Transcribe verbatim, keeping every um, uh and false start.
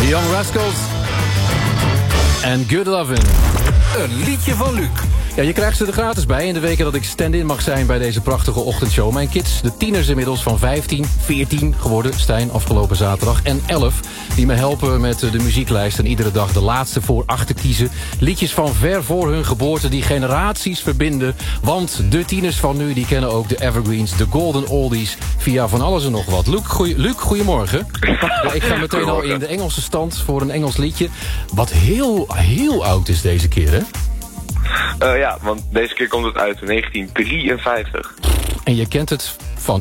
The Young Rascals en Good Lovin'. Een liedje van Luc. Ja, je krijgt ze er gratis bij in de weken dat ik stand-in mag zijn bij deze prachtige ochtendshow. Mijn kids, de tieners inmiddels van vijftien, veertien geworden, Stijn afgelopen zaterdag, en elf, die me helpen met de muzieklijst en iedere dag de laatste voor acht te kiezen. Liedjes van ver voor hun geboorte die generaties verbinden. Want de tieners van nu, die kennen ook de evergreens, de golden oldies, via van alles en nog wat. Luc, goeie, Luc goedemorgen. Ja, ik ga meteen al in de Engelse stand voor een Engels liedje. Wat heel, heel oud is deze keer, hè? Uh, ja, want deze keer komt het uit in negentien drieënvijftig. En je kent het